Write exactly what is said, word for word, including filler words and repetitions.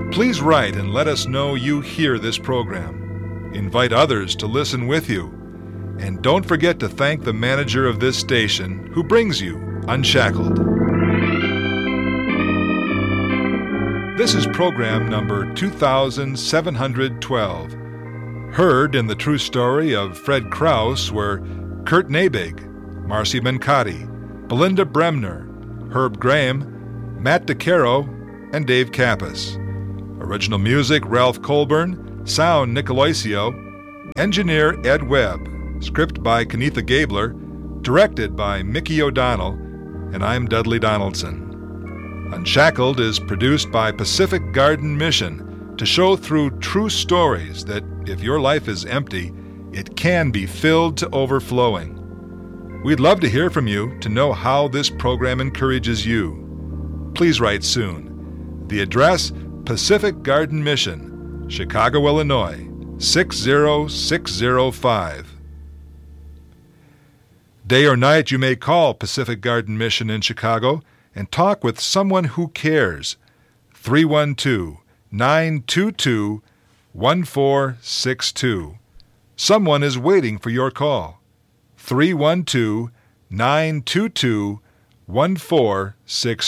Please write and let us know you hear this program. Invite others to listen with you. And don't forget to thank the manager of this station who brings you Unshackled. This is program number two thousand seven hundred twelve. Heard in the true story of Fred Krause were Kurt Nabig, Marcy Bencati, Belinda Bremner, Herb Graham, Matt DeCaro, and Dave Kappas. Original music, Ralph Colburn. Sound, Nicoloisio. Engineer, Ed Webb. Script by Kenitha Gabler. Directed by Mickey O'Donnell. And I'm Dudley Donaldson. Unshackled is produced by Pacific Garden Mission to show through true stories that if your life is empty, it can be filled to overflowing. We'd love to hear from you to know how this program encourages you. Please write soon. The address, Pacific Garden Mission, Chicago, Illinois, six zero six zero five. Day or night, you may call Pacific Garden Mission in Chicago and talk with someone who cares. three one two, nine two two, one four six two. Someone is waiting for your call. three one two, nine two two, one four six